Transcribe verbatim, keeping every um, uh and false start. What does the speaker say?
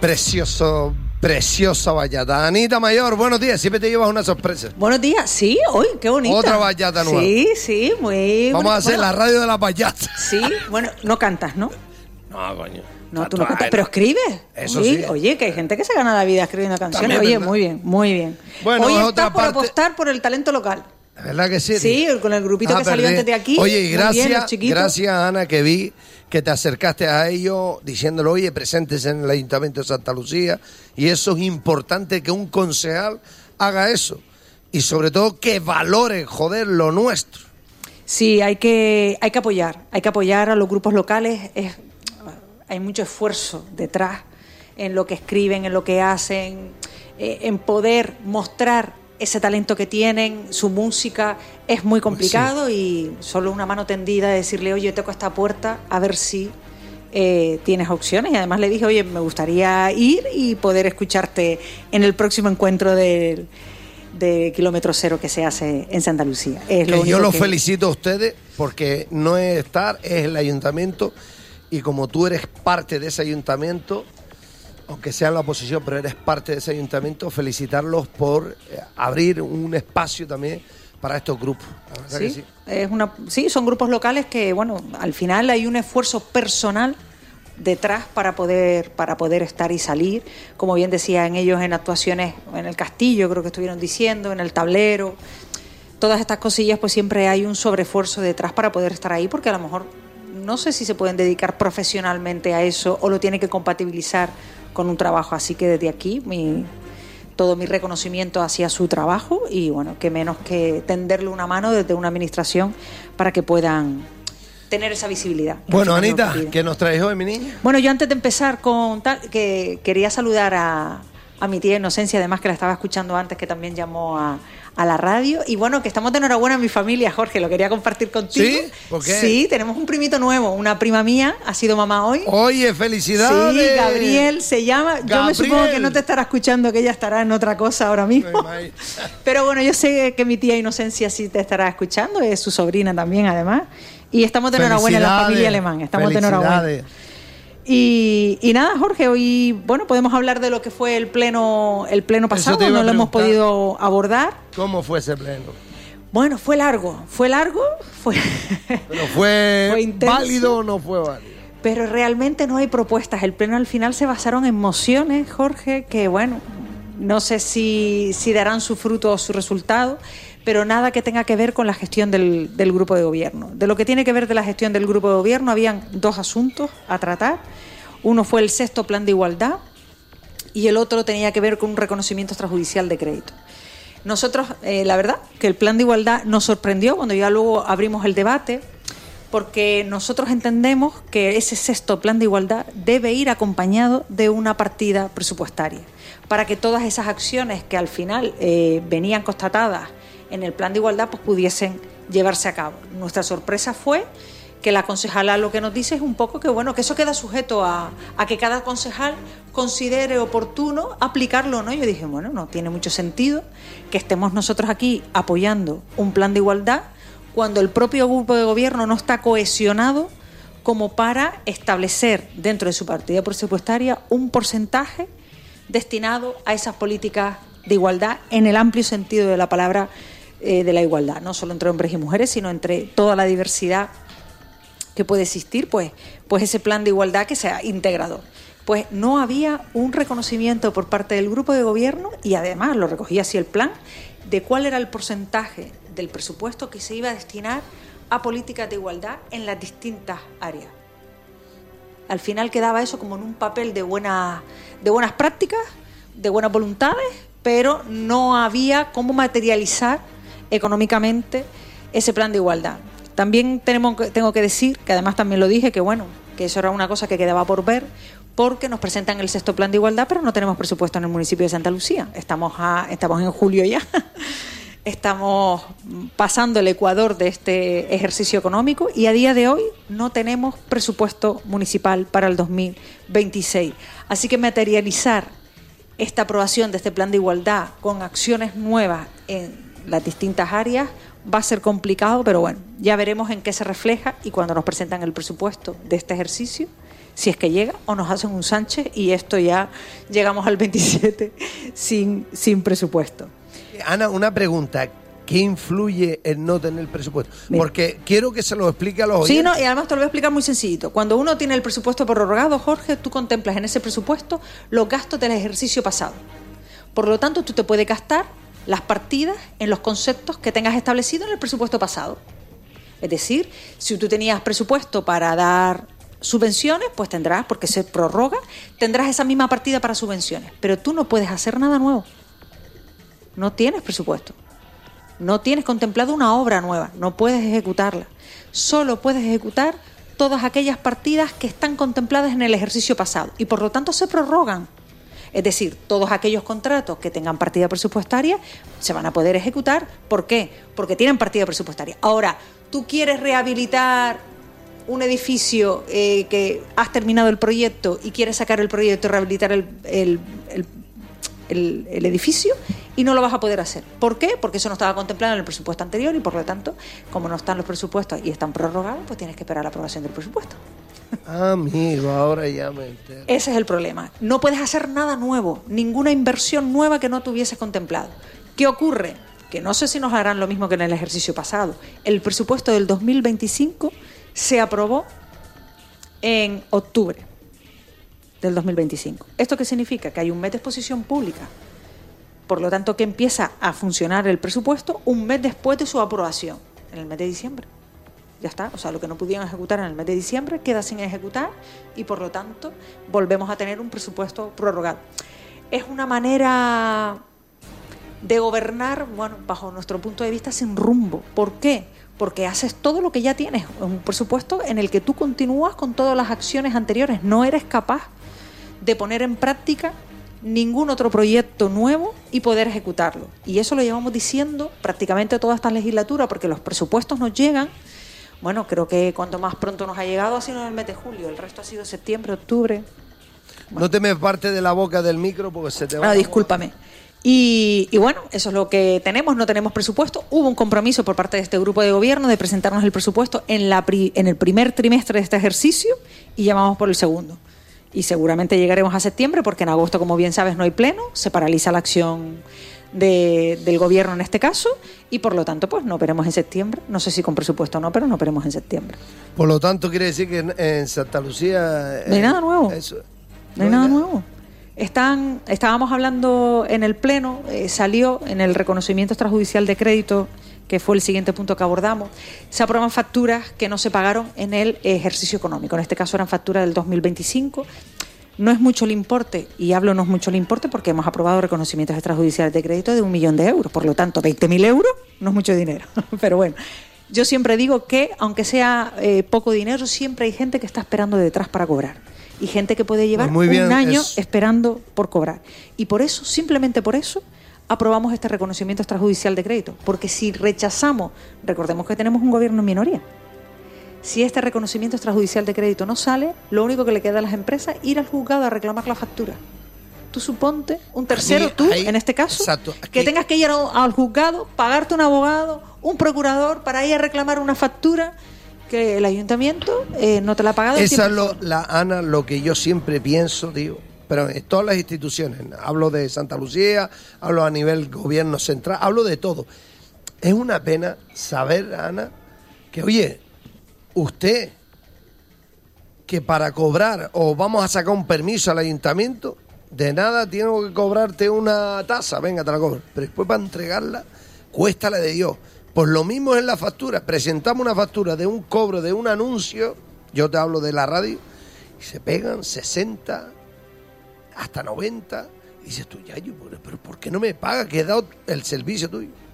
Precioso, preciosa bachata. Anita Mayor, buenos días. Siempre te llevas una sorpresa. Buenos días, sí, hoy, qué bonita. Otra bachata nueva. Sí, sí, muy Vamos bonita. a hacer Bueno, la radio de la bachata. Sí, bueno, no cantas, ¿no? No, coño. No, tú no cantas, pero escribes. Eso oye, sí. Oye, que hay gente que se gana la vida escribiendo canciones. También, Oye, ¿verdad? muy bien, muy bien. Bueno, hoy es está otra por parte- apostar por el talento local. ¿Verdad que sí? Sí, con el grupito Ah, que salió perdí. antes de aquí. Oye, y Muy bien, los gracias, chiquitos. gracias Ana, que vi que te acercaste a ellos diciéndole, oye, presentes en el Ayuntamiento de Santa Lucía. Y eso es importante que un concejal haga eso. Y sobre todo que valore, joder, lo nuestro. Sí, hay que, hay que apoyar, hay que apoyar a los grupos locales. Es, hay mucho esfuerzo detrás en lo que escriben, en lo que hacen, eh, en poder mostrar ese talento que tienen, su música. Es muy complicado y solo una mano tendida de decirle, oye, toco esta puerta a ver si eh, tienes opciones. Y además le dije, oye, me gustaría ir y poder escucharte en el próximo encuentro del de Kilómetro Cero que se hace en Santa Lucía. Es lo Que único yo los que- felicito a ustedes porque no es estar, es el ayuntamiento y como tú eres parte de ese ayuntamiento, aunque sea en la oposición, pero eres parte de ese ayuntamiento, felicitarlos por eh, abrir un espacio también para estos grupos. La verdad Sí, que sí. es una, sí, son grupos locales que, bueno, al final hay un esfuerzo personal detrás para poder para poder estar y salir, como bien decían ellos en actuaciones en el Castillo, creo que estuvieron diciendo, en el Tablero, todas estas cosillas, pues siempre hay un sobreesfuerzo detrás para poder estar ahí, porque a lo mejor no sé si se pueden dedicar profesionalmente a eso o lo tienen que compatibilizar con un trabajo, así que desde aquí mi todo mi reconocimiento hacia su trabajo y bueno, que menos que tenderle una mano desde una administración para que puedan tener esa visibilidad. que Bueno, al final es lo Anita, que piden. ¿qué nos traes hoy, mi niña? Bueno, yo antes de empezar con tal, que quería saludar a, a mi tía Inocencia, además que la estaba escuchando antes, que también llamó a, a la radio. Y bueno, que estamos de enhorabuena mi familia, Jorge, lo quería compartir contigo. ¿Sí? ¿Por qué? Sí, tenemos un primito nuevo, una prima mía, ha sido mamá hoy. Oye, felicidades. Sí, Gabriel se llama. Yo me Gabriel. supongo que no te estará escuchando, que ella estará en otra cosa ahora mismo. Me imagino. Pero bueno, yo sé que mi tía Inocencia sí te estará escuchando, es su sobrina también, además. Y estamos de enhorabuena en la Felicidades, familia alemán. Estamos de enhorabuena. felicidades. Y, y nada, Jorge, hoy bueno podemos hablar de lo que fue el pleno el pleno Eso pasado, te iba no a lo hemos preguntar. podido abordar. ¿Cómo fue ese pleno? Bueno, fue largo, fue largo, fue ¿Pero fue, Fue intenso. válido o no fue válido? pero realmente no hay propuestas. El pleno al final se basaron en mociones, Jorge, que bueno, no sé si, si darán su fruto o su resultado, pero nada que tenga que ver con la gestión del, del grupo de gobierno. De lo que tiene que ver de la gestión del grupo de gobierno, habían dos asuntos a tratar. Uno fue el sexto plan de igualdad y el otro tenía que ver con un reconocimiento extrajudicial de crédito. Nosotros, eh, la verdad, que el plan de igualdad nos sorprendió cuando ya luego abrimos el debate, porque nosotros entendemos que ese sexto plan de igualdad debe ir acompañado de una partida presupuestaria, para que todas esas acciones que al final eh, venían constatadas en el plan de igualdad pues pudiesen llevarse a cabo. Nuestra sorpresa fue que la concejala lo que nos dice es un poco que bueno, que eso queda sujeto a, a que cada concejal considere oportuno aplicarlo, ¿no? Yo dije, bueno, no tiene mucho sentido que estemos nosotros aquí apoyando un plan de igualdad cuando el propio grupo de gobierno no está cohesionado como para establecer dentro de su partida presupuestaria un porcentaje destinado a esas políticas de igualdad en el amplio sentido de la palabra eh, de la igualdad, no solo entre hombres y mujeres, sino entre toda la diversidad que puede existir, pues, pues ese plan de igualdad que sea integrador. Pues no había un reconocimiento por parte del grupo de gobierno y además lo recogía así el plan de cuál era el porcentaje del presupuesto que se iba a destinar a políticas de igualdad en las distintas áreas. Al final quedaba eso como en un papel de, buena, de buenas prácticas, de buenas voluntades, pero no había cómo materializar económicamente ese plan de igualdad. También tenemos, tengo que decir, que además también lo dije, que bueno, que eso era una cosa que quedaba por ver, porque nos presentan el sexto plan de igualdad, pero no tenemos presupuesto en el municipio de Santa Lucía. Estamos, a, estamos en julio ya. Estamos pasando el ecuador de este ejercicio económico y a día de hoy no tenemos presupuesto municipal para el dos mil veintiséis. Así que materializar esta aprobación de este plan de igualdad con acciones nuevas en las distintas áreas va a ser complicado, pero bueno, ya veremos en qué se refleja y cuando nos presentan el presupuesto de este ejercicio, si es que llega, o nos hacen un Sánchez y esto ya llegamos al veintisiete sin, sin presupuesto. Ana, una pregunta. ¿Qué influye en no tener presupuesto? Mira. Porque quiero que se lo explique a los oyentes. Sí, no, y además te lo voy a explicar muy sencillito. Cuando uno tiene el presupuesto prorrogado, Jorge, tú contemplas en ese presupuesto los gastos del ejercicio pasado. Por lo tanto, tú te puedes gastar las partidas en los conceptos que tengas establecido en el presupuesto pasado. Es decir, si tú tenías presupuesto para dar subvenciones, pues tendrás, porque se prorroga, tendrás esa misma partida para subvenciones. Pero tú no puedes hacer nada nuevo. No tienes presupuesto. No tienes contemplado una obra nueva, no puedes ejecutarla. Solo puedes ejecutar todas aquellas partidas que están contempladas en el ejercicio pasado y por lo tanto se prorrogan. Es decir, todos aquellos contratos que tengan partida presupuestaria se van a poder ejecutar. ¿Por qué? Porque tienen partida presupuestaria. Ahora, tú quieres rehabilitar un edificio eh, que has terminado el proyecto y quieres sacar el proyecto y rehabilitar el, el, el El, el edificio y no lo vas a poder hacer. ¿Por qué? Porque eso no estaba contemplado en el presupuesto anterior y por lo tanto, como no están los presupuestos y están prorrogados, pues tienes que esperar la aprobación del presupuesto. Amigo, ahora ya me entero. Ese es el problema. No puedes hacer nada nuevo, ninguna inversión nueva que no tuvieses contemplado. ¿Qué ocurre? Que no sé si nos harán lo mismo que en el ejercicio pasado. El presupuesto del dos mil veinticinco se aprobó en octubre del dos mil veinticinco. ¿Esto qué significa? Que hay un mes de exposición pública. Por lo tanto, que empieza a funcionar el presupuesto un mes después de su aprobación, en el mes de diciembre. Ya está. O sea, lo que no pudieron ejecutar en el mes de diciembre queda sin ejecutar y, por lo tanto, volvemos a tener un presupuesto prorrogado. Es una manera de gobernar, bueno, bajo nuestro punto de vista, sin rumbo. ¿Por qué? Porque haces todo lo que ya tienes. Un presupuesto en el que tú continúas con todas las acciones anteriores. No eres capaz de poner en práctica ningún otro proyecto nuevo y poder ejecutarlo. Y eso lo llevamos diciendo prácticamente toda esta legislatura, porque los presupuestos nos llegan, bueno, creo que cuanto más pronto nos ha llegado ha sido en el mes de julio, el resto ha sido septiembre, octubre. Bueno. No te me parte de la boca del micro porque se te va. Ah, discúlpame. Y, y bueno, eso es lo que tenemos, no tenemos presupuesto. Hubo un compromiso por parte de este grupo de gobierno de presentarnos el presupuesto en, la pri, en el primer trimestre de este ejercicio y ya vamos por el segundo. Y seguramente llegaremos a septiembre porque en agosto, como bien sabes, no hay pleno, se paraliza la acción de, del gobierno en este caso y por lo tanto pues no veremos en septiembre. No sé si con presupuesto o no, pero no veremos en septiembre. Por lo tanto quiere decir que en, en Santa Lucía... No hay eh, nada nuevo. Eso, no hay nada nuevo. Están, estábamos hablando en el pleno, eh, salió en el reconocimiento extrajudicial de crédito, que fue el siguiente punto que abordamos, se aprueban facturas que no se pagaron en el ejercicio económico. En este caso eran facturas del dos mil veinticinco. No es mucho el importe, y hablo no es mucho el importe porque hemos aprobado reconocimientos extrajudiciales de crédito de un millón de euros. Por lo tanto, veinte mil euros no es mucho dinero. Pero bueno, yo siempre digo que, aunque sea eh, poco dinero, siempre hay gente que está esperando detrás para cobrar. Y gente que puede llevar pues bien, un año es... esperando por cobrar. Y por eso, simplemente por eso, aprobamos este reconocimiento extrajudicial de crédito. Porque si rechazamos, recordemos que tenemos un gobierno en minoría, si este reconocimiento extrajudicial de crédito no sale, lo único que le queda a las empresas es ir al juzgado a reclamar la factura. Tú suponte, un tercero, Aquí, tú, ahí, en este caso, exacto, aquí, que tengas que ir a, al juzgado, pagarte un abogado, un procurador, para ir a reclamar una factura que el ayuntamiento eh, no te la ha pagado. Esa es lo, la Ana, lo que yo siempre pienso, digo, pero en todas las instituciones, hablo de Santa Lucía, hablo a nivel gobierno central, hablo de todo. Es una pena saber, Ana, que oye, usted, que para cobrar o vamos a sacar un permiso al ayuntamiento, de nada tengo que cobrarte una tasa, venga, te la cobro, pero después para entregarla, cuesta la de Dios. Pues lo mismo es la factura. Presentamos una factura de un cobro de un anuncio, yo te hablo de la radio, y se pegan sesenta, hasta noventa, y dices tú, ya, yo, pero ¿por qué no me paga? Que he dado el servicio tuyo.